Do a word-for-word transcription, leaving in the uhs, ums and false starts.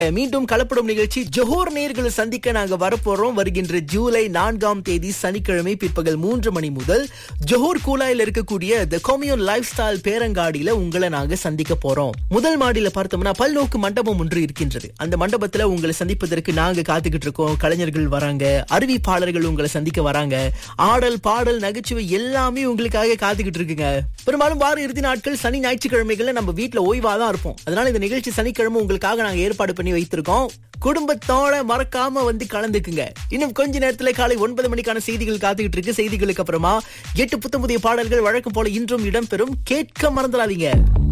மீண்டும் கலப்படும் நிகழ்ச்சி ஜோஹர் நேயர்களை சந்திக்க நாங்க வரப்போறோம். வருகின்ற ஜூலை நான்காம் தேதி சனிக்கிழமை பிற்பகல் மூன்று மணி முதல் ஜோஹர் கூலாயில் இருக்கக்கூடிய தி கொம்யூன் லைஃப் ஸ்டைல் பேரங்காடியில உங்களை நாங்க சந்திக்க போறோம். முதல் மாடியில பார்த்தோம்னா பல்நோக்கு மண்டபம் ஒன்று இருக்கின்றது. அந்த மண்டபத்துல உங்களை சந்திப்பதற்கு நாங்க காத்துக்கிட்டு இருக்கோம். கலைஞர்கள் வராங்க, அறிவிப்பாளர்கள் உங்களை சந்திக்க வராங்க, ஆடல் பாடல் நகைச்சுவை எல்லாமே உங்களுக்காக காத்துக்கிட்டு இருக்குங்க. பெரும்பாலும் வார இறுதி நாட்கள் சனி ஞாயிற்றுக்கிழமைகள்ல நம்ம வீட்டுல ஓய்வாதான் இருப்போம். அதனால இந்த நிகழ்ச்சி சனிக்கிழமை உங்களுக்காக நாங்க ஏற்பாடு பண்ணி வைத்திருக்கோம். குடும்பத்தோட மறக்காம வந்து கலந்துக்குங்க. இன்னும் கொஞ்ச நேரத்துல காலை ஒன்பது மணிக்கான செய்திகள் காத்துக்கிட்டு இருக்கு. செய்திகளுக்கு அப்புறமா எட்டு புத்தம் புதிய பாடல்கள் வழக்கம் போல இன்றும் இடம்பெறும். கேட்க மறந்துடாதீங்க.